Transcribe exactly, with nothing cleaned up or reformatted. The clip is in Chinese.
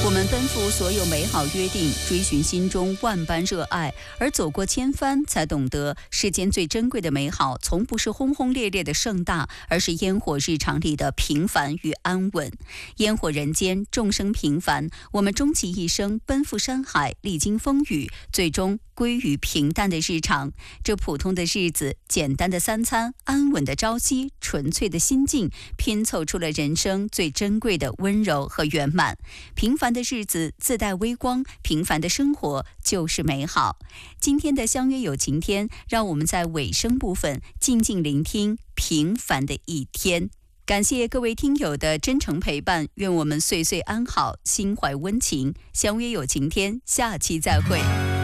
我们奔赴所有美好约定，追寻心中万般热爱，而走过千帆，才懂得世间最珍贵的美好，从不是轰轰烈烈的盛大，而是烟火日常里的平凡与安稳。烟火人间，众生平凡，我们终其一生奔赴山海，历经风雨，最终归于平淡的日常。这普通的日子，简单的三餐，安稳的朝夕，纯粹的心境，拼凑出了人生最珍贵的温柔和圆满。平凡的日子自带微光，平凡的生活就是美好。今天的相约有晴天，让我们在尾声部分静静聆听平凡的一天。感谢各位听友的真诚陪伴，愿我们岁岁安好，心怀温情。相约有晴天，下期再会。